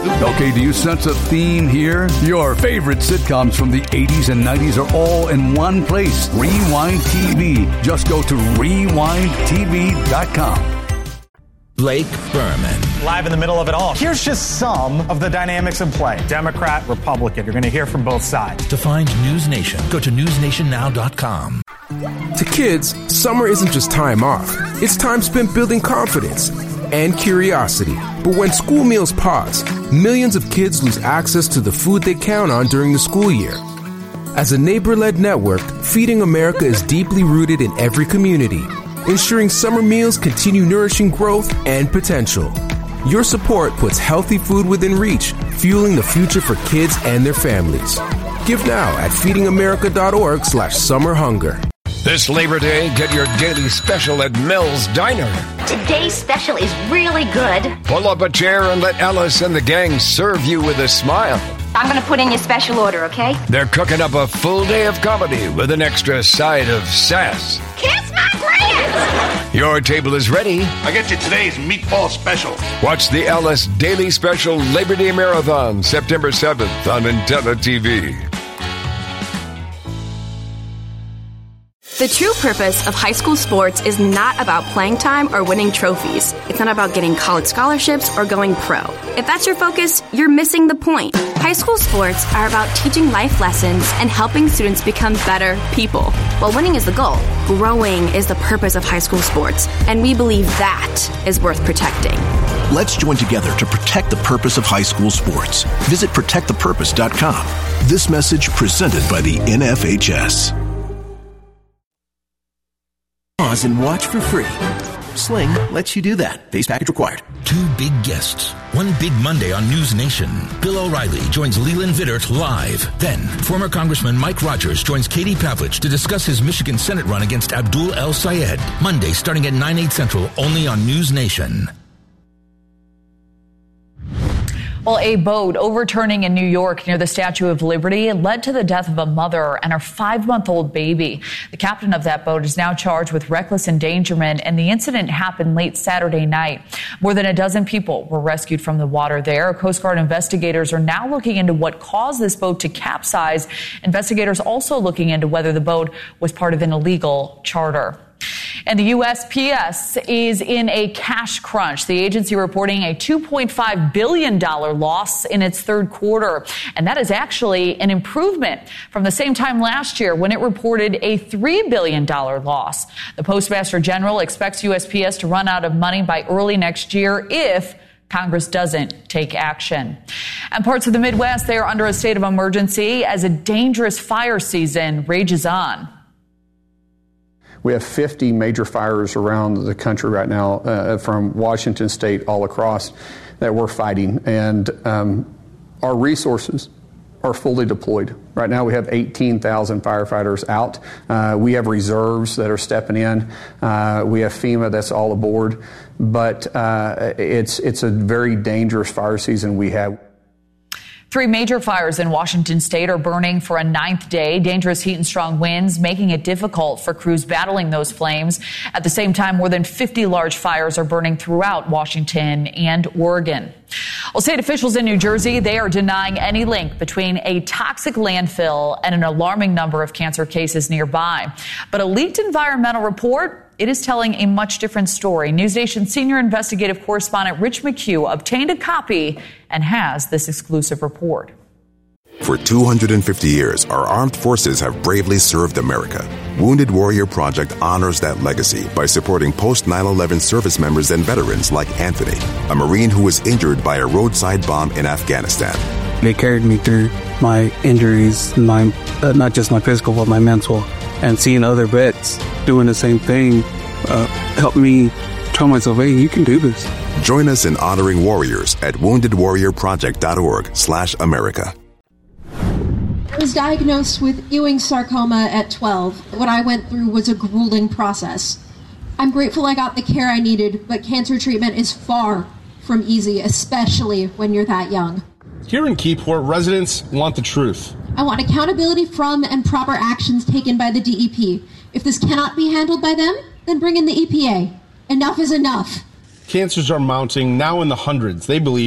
Okay, do you sense a theme here? Your favorite sitcoms from the 80s and 90s are all in one place. Rewind TV. Just go to rewindtv.com. Blake Berman. Live in the middle of it all. Here's just some of the dynamics in play. Democrat, Republican. You're going to hear from both sides. To find News Nation, go to newsnationnow.com. To kids, summer isn't just time off. It's time spent building confidence and curiosity. But when school meals pause, millions of kids lose access to the food they count on during the school year. As a neighbor-led network, Feeding America is deeply rooted in every community, ensuring summer meals continue nourishing growth and potential. Your support puts healthy food within reach, fueling the future for kids and their families. Give now at feedingamerica.org/summerhunger. This Labor Day, get your daily special at Mel's Diner. Today's special is really good. Pull up a chair and let Alice and the gang serve you with a smile. I'm going to put in your special order, okay? They're cooking up a full day of comedy with an extra side of sass. Kiss my grants! Your table is ready. I get you today's meatball special. Watch the Alice Daily Special Labor Day Marathon, September 7th on Intella TV. The true purpose of high school sports is not about playing time or winning trophies. It's not about getting college scholarships or going pro. If that's your focus, you're missing the point. High school sports are about teaching life lessons and helping students become better people. While winning is the goal, growing is the purpose of high school sports, and we believe that is worth protecting. Let's join together to protect the purpose of high school sports. Visit protectthepurpose.com. This message presented by the NFHS. Pause and watch for free. Sling lets you do that. Base package required. Two big guests. One big Monday on News Nation. Bill O'Reilly joins Leland Vittert live. Then, former Congressman Mike Rogers joins Katie Pavlich to discuss his Michigan Senate run against Abdul El Sayed. Monday starting at 9/8 Central, only on News Nation. Well, a boat overturning in New York near the Statue of Liberty led to the death of a mother and her 5-month-old baby. The captain of that boat is now charged with reckless endangerment, and the incident happened late Saturday night. More than a dozen people were rescued from the water there. Coast Guard investigators are now looking into what caused this boat to capsize. Investigators also looking into whether the boat was part of an illegal charter. And the USPS is in a cash crunch. The agency reporting a $2.5 billion loss in its third quarter. And that is actually an improvement from the same time last year when it reported a $3 billion loss. The Postmaster General expects USPS to run out of money by early next year if Congress doesn't take action. And parts of the Midwest, they are under a state of emergency as a dangerous fire season rages on. We have 50 major fires around the country right now, from Washington state all across, that we're fighting. And our resources are fully deployed. Right now we have 18,000 firefighters out. We have reserves that are stepping in. We have FEMA that's all aboard. But it's a very dangerous fire season we have. 3 major fires in Washington state are burning for a 9th day. Dangerous heat and strong winds making it difficult for crews battling those flames. At the same time, more than 50 large fires are burning throughout Washington and Oregon. Well, state officials in New Jersey, they are denying any link between a toxic landfill and an alarming number of cancer cases nearby. But a leaked environmental report, it is telling a much different story. News Nation senior investigative correspondent Rich McHugh obtained a copy and has this exclusive report. For 250 years, our armed forces have bravely served America. Wounded Warrior Project honors that legacy by supporting post-9/11 service members and veterans like Anthony, a Marine who was injured by a roadside bomb in Afghanistan. They carried me through my injuries, not just my physical, but my mental. And seeing other vets doing the same thing helped me tell myself, hey, you can do this. Join us in honoring warriors at woundedwarriorproject.org/America. I was diagnosed with Ewing sarcoma at 12. What I went through was a grueling process. I'm grateful I got the care I needed, but cancer treatment is far from easy, especially when you're that young. Here in Keyport, residents want the truth. I want accountability from and proper actions taken by the DEP. If this cannot be handled by them, then bring in the EPA. Enough is enough. Cancers are mounting now in the hundreds. They believe